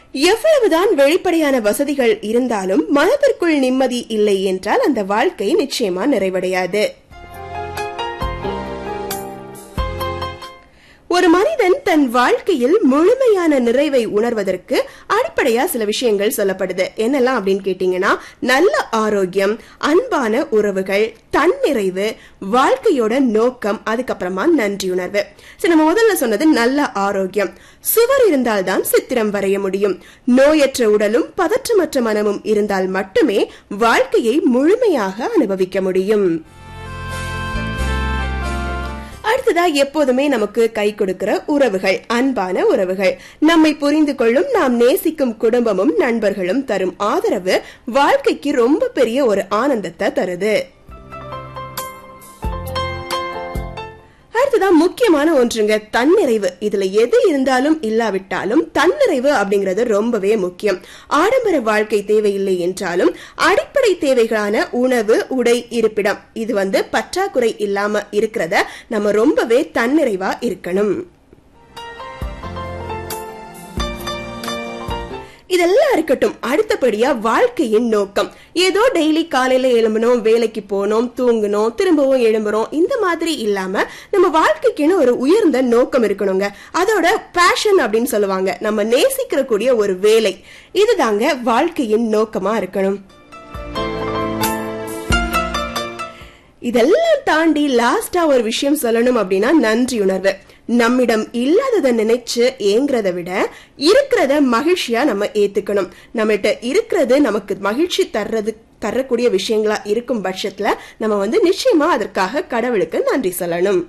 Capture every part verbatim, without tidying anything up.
எவ்வளவுதான் வெளிப்படையான வசதிகள் இருந்தாலும் மனதிற்குள் நிம்மதி இல்லை என்றால் அந்த வாழ்க்கை நிச்சயமா நிறைவடையாது. ஒரு மனிதன் தன் வாழ்க்கையில் முழுமையான நிறைவை உணர்வதற்கு அடிப்படையா சில விஷயங்கள் சொல்லப்படுது. என்னெல்லாம் அப்படின்னு கேட்டீங்கன்னா, நல்ல ஆரோக்கியம், அன்பான உறவுகள், தன்னிறைவு, வாழ்க்கையோட நோக்கம், அதுக்கப்புறமா நன்றியுணர்வு. சரி, நம்ம முதல்ல சொன்னது நல்ல ஆரோக்கியம். சுவர் இருந்தால்தான் சித்திரம் வரைய முடியும். நோயற்ற உடலும் பதற்றமற்ற மனமும் இருந்தால் மட்டுமே வாழ்க்கையை முழுமையாக அனுபவிக்க முடியும். அடுத்ததா எப்போதுமே நமக்கு கை கொடுக்கிற உறவுகள், அன்பான உறவுகள். நம்மை புரிந்து கொள்ளும், நாம் நேசிக்கும் குடும்பமும் நண்பர்களும் தரும் ஆதரவு வாழ்க்கைக்கு ரொம்ப பெரிய ஒரு ஆனந்தத்தை தருது. அடுத்ததான் முக்கியமான ஒன்றுங்க, தன்னிறைவு. இதுல எது இருந்தாலும் இல்லாவிட்டாலும் தன்னிறைவு அப்படிங்கறது ரொம்பவே முக்கியம். ஆடம்பர வாழ்க்கை தேவையில்லை என்றாலும் அடிப்படை தேவைகளான உணவு, உடை, இருப்பிடம், இது வந்து பற்றாக்குறை இல்லாம இருக்கிறத நம்ம ரொம்பவே தன்னிறைவா இருக்கணும். இதெல்லாம் இருக்கட்டும், அடுத்தபடியா வாழ்க்கையின் நோக்கம். ஏதோ டெய்லி காலையில எழும்பணும், வேலைக்கு போனோம், தூங்கணும், திரும்பவும் எழும்புறோம், இந்த மாதிரி இல்லாம நம்ம வாழ்க்கைக்குன்னு ஒரு உயர்ந்த நோக்கம் இருக்கணுங்க. அதோட பேஷன் அப்படின்னு சொல்லுவாங்க, நம்ம நேசிக்கிற கூடிய ஒரு வேலை. இதுதாங்க வாழ்க்கையின் நோக்கமா இருக்கணும். இதெல்லாம் தாண்டி லாஸ்டா ஒரு விஷயம் சொல்லணும் அப்படின்னா நன்றி உணர்வு. நம்மிடம் இல்லாதத நினைச்சு ஏங்குறத விட இருக்கிறத மகிழ்ச்சியா நம்ம ஏத்துக்கணும். நம்மகிட்ட இருக்கிறது நமக்கு மகிழ்ச்சி தர்றது தரக்கூடிய விஷயங்களா இருக்கும் பட்சத்துல நம்ம வந்து நிச்சயமா அதற்காக கடவுளுக்கு நன்றி சொல்லணும்.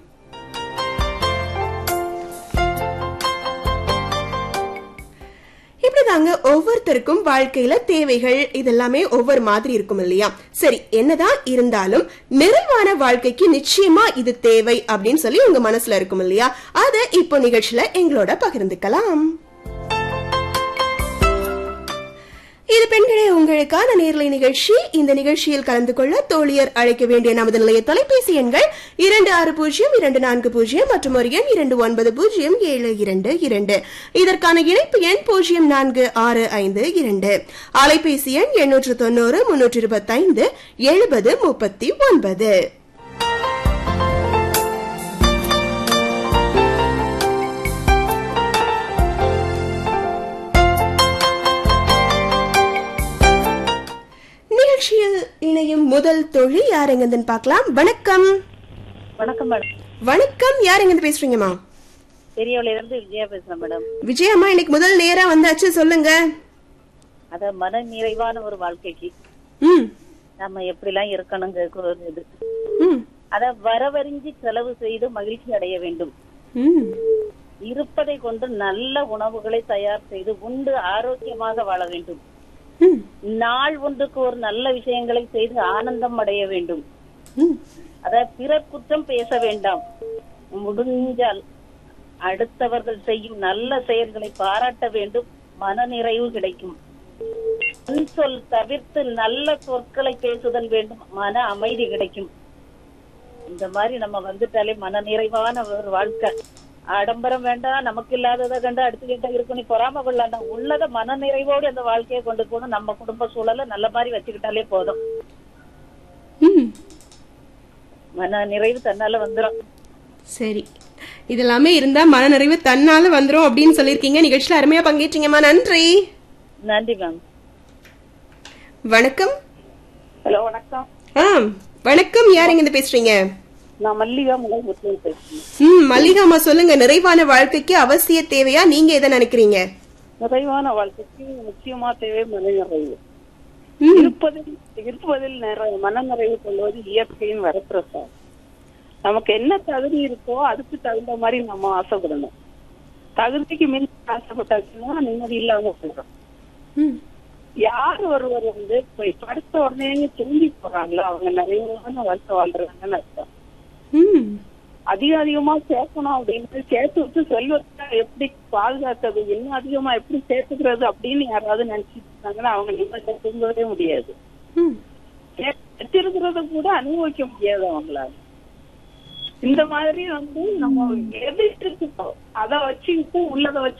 இப்படிதாங்க ஒவ்வொருத்தருக்கும் வாழ்க்கையில தேவைகள் இதெல்லாமே ஒவ்வொரு மாதிரி இருக்கும் இல்லையா? சரி, என்னதான் இருந்தாலும் நிறைவான வாழ்க்கைக்கு நிச்சயமா இது தேவை அப்படின்னு சொல்லி உங்க மனசுல இருக்கும் இல்லையா? அத இப்போ நிகழ்ச்சியில எங்களோட பகிர்ந்துக்கலாம். இது பெண்களே உங்களுக்கான நேர்லை நிகழ்ச்சி. இந்த நிகழ்ச்சியில் கலந்து கொள்ள தோழியர் அழைக்க வேண்டிய நமது நிலைய தொலைபேசி எண்கள் இரண்டு ஆறு பூஜ்ஜியம் இரண்டு நான்கு பூஜ்ஜியம் மற்றும் ஒரு எண் இரண்டு ஒன்பது பூஜ்ஜியம் ஏழு இரண்டு இரண்டு. இதற்கான இணைப்பு எண் பூஜ்ஜியம் நான்கு ஆறு ஐந்து இரண்டு. அலைபேசி எண் எண்ணூற்று தொண்ணூறு முன்னூற்று இருபத்தி ஐந்து எழுபது முப்பத்தி ஒன்பது. நிகழ்ச்சியில் இணையும் முதல் தோழி யார் எங்கிருந்து பார்க்கலாம். வணக்கம். வணக்கம் மேடம். வணக்கம், யார் எங்கிருந்து பேசுறீங்கம்மா? பெரியவள இருந்து விஜயா பேசுறேன் மேடம். விஜயம்மா, இன்னைக்கு முதல் நேரா வந்தாச்சு, சொல்லுங்க. அத மன நிறைவான ஒரு வாழ்க்கைக்கு ம் நம்ம எப்படி எல்லாம் இருக்கணுங்க ஒரு இது. ம் அத வரவறிஞ்சு செலவு செய்து மகிழ்ச்சி அடைய வேண்டும். ம் இருப்பதை கொண்டு நல்ல உணவுகளை தயார் செய்து உண்டு ஆரோக்கியமாக வாழ வேண்டும். நாள் ஒன்றுக்கு ஒரு நல்ல விஷயங்களை செய்து ஆனந்தம் அடைய வேண்டும். அத பிறர் குற்றம் பேச வேண்டாம். முடிஞ்சால் அடுத்தவர்கள் செய்யும் நல்ல செயல்களை பாராட்ட வேண்டும். மன நிறைவு கிடைக்கும். சொல் தவிர்த்து நல்ல சொற்களை பேசுதல் வேண்டும். மன அமைதி கிடைக்கும். இந்த மாதிரி நம்ம வந்துட்டாலே மன நிறைவான ஒரு வாழ்க்கை. ஆடம்பரம் வேண்டாம், நமக்கு இல்லாததை கண்டு அடுத்து கிட்ட இருக்கணும், பொறாம கொள்ளாண்டாம். உள்ளத மன நிறைவோடு அந்த வாழ்க்கையை கொண்டு போகணும். நம்ம குடும்ப சூழலை நல்ல மாதிரி வச்சுக்கிட்டாலே போதும். மன நிறைவு தன்னால வந்துடும். சரி, இதெல்லாமே இருந்தா மன நிறைவு தன்னால வந்துரும் அப்படின்னு சொல்லிருக்கீங்க. நிகழ்ச்சியில அருமையா பங்கேற்றீங்கம்மா, நன்றி. நன்றி மேம். வணக்கம். ஹலோ, வணக்கம். ஆ வணக்கம், யார் எங்க பேசுறீங்க? நான் மல்லிகா முளைமுத்து பேசுறேன். ம் மல்லிகாமா, சொல்லுங்க. நிறைவான வாழ்க்கைக்கு அவசிய தேவையா, நீங்க எதை நினைக்கிறீங்க? நிறைவான வாழ்க்கைக்கு முக்கியமா தேவை மன நிறைவு. இருப்பதில் இருப்பதில் மன நிறைவு கொள்வது இயற்கையின் வரப்பிரசாதம். நமக்கு என்ன தகுதி இருக்கோ அதுக்கு தகுந்த மாதிரி நம்ம ஆசைப்படணும். தகுதிக்கு மின் ஆசைப்பட்டாச்சுன்னா நிம்மதி இல்லாம போயிடும். யார் ஒருவர் வந்து படுத்த உடனே திரும்பி போறாங்களோ அவங்க நிறைவான வாழ்க்கை வாழ்றாங்கன்னு அர்த்தம். அதிக அதிகமா சேர்க்கணும் அப்படின்னு சேர்த்து வச்சு செல்வத்தை எப்படி பாதுகாக்கிறது, இன்னும் அதிகமா எப்படி சேர்த்துக்கிறது அப்படின்னு யாராவது நினைச்சிட்டு இருந்தாங்கன்னா அவங்க நிம்மதியா தூங்கவே முடியாது. வச்சிருக்கிறத கூட அனுபவிக்க முடியாது அவங்களால. இந்த மாதிரி வந்து நம்ம எது இருக்கோ அதை வச்சுக்கிட்டு உள்ளதை வச்சு